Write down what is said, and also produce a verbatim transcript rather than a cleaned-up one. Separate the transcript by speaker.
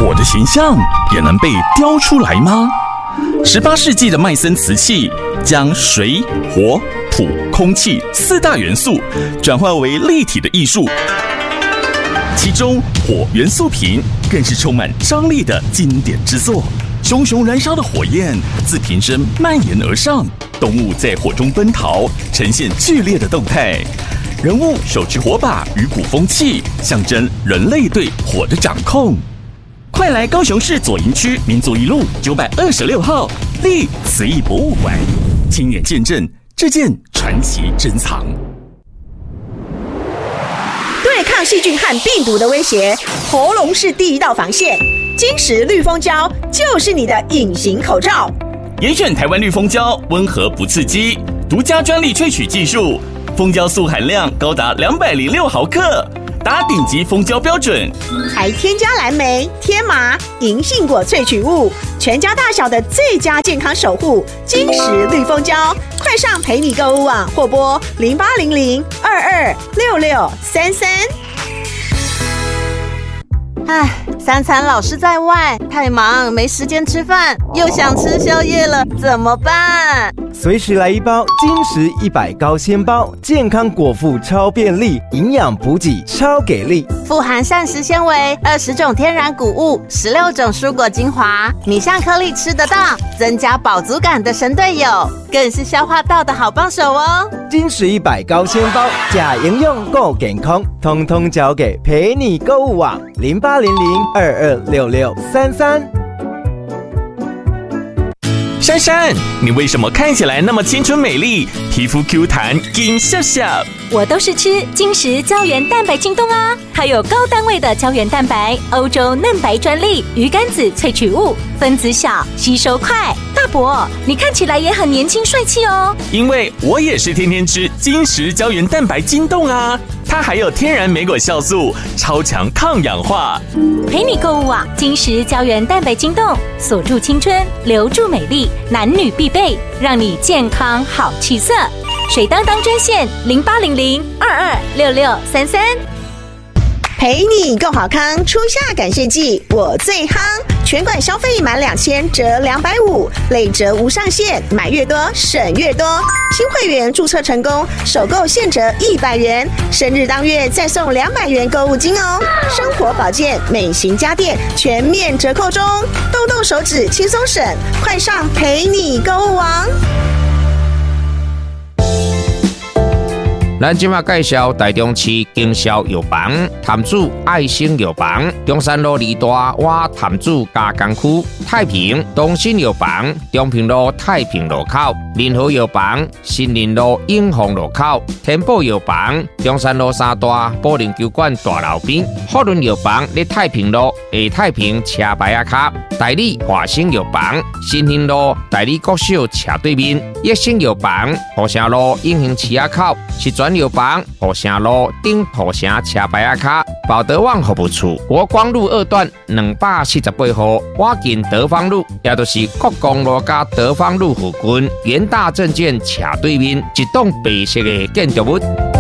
Speaker 1: 火的形象也能被雕出来吗？十八世纪的麦森瓷器将水、火、土、空气四大元素转化为立体的艺术，其中火元素瓶更是充满张力的经典之作。熊熊燃烧的火焰自瓶身蔓延而上，动物在火中奔逃，呈现剧烈的动态。人物手持火把与鼓风器，象征人类对火的掌控。快来高雄市左营区民族一路九百二十六号立瓷艺博物馆，亲眼见证这件传奇珍藏。
Speaker 2: 对抗细菌和病毒的威胁，喉咙是第一道防线。金石绿蜂胶就是你的隐形口罩。
Speaker 1: 严选台湾绿蜂胶，温和不刺激，独家专利萃取技术，蜂胶素含量高达两百零六毫克，达顶级蜂胶标准，
Speaker 2: 还添加蓝莓、天麻、银杏果萃取物，全家大小的最佳健康守护。金石绿蜂胶，快上陪你购物网或拨零八零零二二六六三三。
Speaker 3: 唉，三餐老是在外，太忙没时间吃饭，又想吃宵夜了，怎么办？
Speaker 4: 随时来一包金石一百高纤包，健康果腹超便利，营养补给超给力，
Speaker 3: 富含膳食纤维、二十种天然谷物、十六种蔬果精华，米香颗粒吃得到，增加饱足感的神队友，更是消化道的好帮手哦。
Speaker 4: 金石一百高纤包，假营养够健康，通通交给陪你购物网零八零零二二六六三三。
Speaker 1: 珊珊，你为什么看起来那么青春美丽，皮肤 Q 弹，金笑笑？
Speaker 5: 我都是吃金石胶原蛋白晶冻啊，它有高单位的胶原蛋白，欧洲嫩白专利，鱼肝子萃取物，分子小，吸收快。大伯，你看起来也很年轻帅气哦。
Speaker 1: 因为我也是天天吃金石胶原蛋白晶冻啊，它还有天然莓果酵素，超强抗氧化。
Speaker 5: 陪你购物网，金石胶原蛋白晶冻，锁住青春，留住美丽，男女必备，让你健康好气色。水当当专线零八零零二二六六三三。
Speaker 2: 陪你购好康初夏感谢季，我最夯！全馆消费满两千折两百五，累折无上限，买越多省越多。新会员注册成功，首购现折一百元，生日当月再送两百元购物金哦。生活保健、美型家电全面折扣中，动动手指轻松省，快上陪你购物网。
Speaker 6: 咱今麦介绍台中市经销药房潭子爱心药房，中山路二大洼潭子加工区，太平东新药房中平路太平路口，联合药房新林路永丰路口，天宝药房中山路三大保龄球馆大楼边，福伦药房在太平路下太平车牌仔卡，代理华兴药房新兴路代理国小斜对面，益生药房土城路永兴市仔口，是转药房土城路顶土城车牌仔卡，保德旺服务处国光路二段两百四十八号，我近德芳路，也就是国光路加德芳路附近，元大证券斜对面一栋白色的建筑物。